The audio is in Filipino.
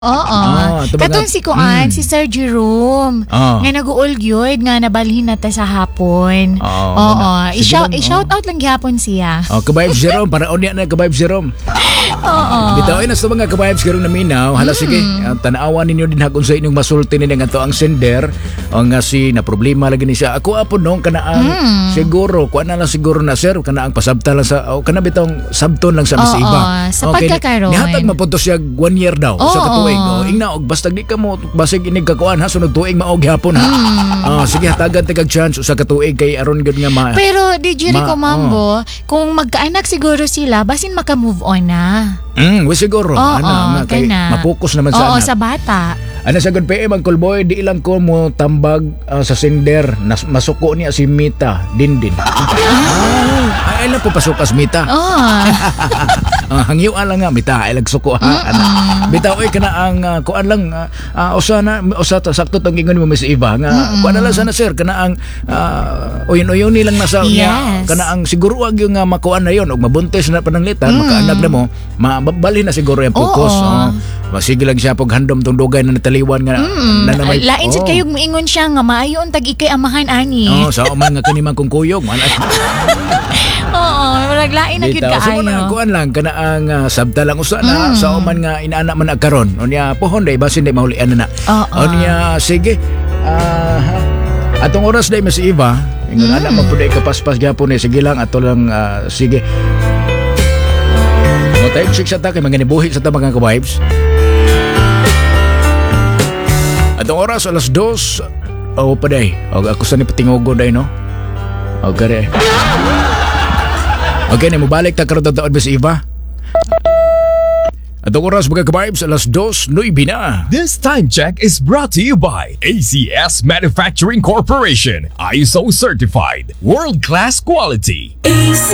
Oo. Katong si Kuan, si Sir Jerome. Nga nag-uol gyud nga nabalhin na ta sa hapon. Oo. I-shout out lang gihapon siya. Ka-vibes Jerome, para unya na ka-vibes Jerome. Oo. Bitaw na sa mga ka-vibes karong naminaw. Hala sige, tanawan ninyo din hakon sa inyong masulti ni nga to ang sender. O nga si na problema lagi ni siya. Ako apo nung kanaang siguro, kuan na lang siguro na sir, kanaang pasabta lang sa kana bitong sabton lang sa iba. Sa pagkakaroon. Nihatag mapunto siya 1 year daw sa katuig. Ingna og basta di ka mo basig inig kakuan ha sunod tuig maog hapon ha. Sige hatagan ti kag chance usa ka tuig kay aron gud nga Pero di jiri ko mambo, kung magkaanak siguro sila basin maka-move on na. We siguro ana kay mapokus naman sa anak. Sa bata. Ana sa good PM ang Kulboy di ilang ko mo tambag sa sender masuko niya si Mita Dindin. Ay lang po pasok as Mita. Hangyo lang nga Mita ay lagsuko ha. Bitaw ay kana ang kuan lang usa sakto tong ingon mo Miss Eva nga kuan lang sana sir kana ang uyon ni lang nasa niya kana ang siguro wag yung makuan na yon og mabuntis na pananglitan makaanak na mo mabalhin na siguro yung focus. Sige lang siya pag handom tong dugay na nataliwan nga na may lain sad kayog moingon siya nga maayon tag ikay amahan ani. Sa man nga kanimang kung kuyog man. Naglain na gyud kaayo. So kuan lang kana ang sabta lang usa na sa man nga inaana man nagkaron. Unya pohon day basin day mahulian na. Unya sige. Atong oras day Miss Eva, ingon ana man pud kapaspas gyapon sige lang ato lang sige. Mo time check sa ta kay mga nibuhi sa ta mga ka-vibes. Atong oras alas 2 pa day. Og ako sa ni patingogo day no. Okay. Okay, na mabalik ta karon taon Miss Eva. Atong oras mga ka-vibes alas 2:09 na. This time check is brought to you by ACS Manufacturing Corporation. ISO certified, world-class quality.